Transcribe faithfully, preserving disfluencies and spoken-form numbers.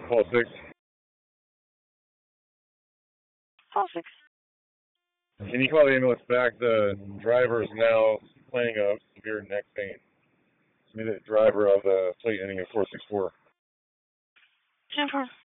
Paul six. Paul six. Can you call the ambulance back? The driver is now complaining of severe neck pain. I mean, the driver of the plate ending in four six four. ten four.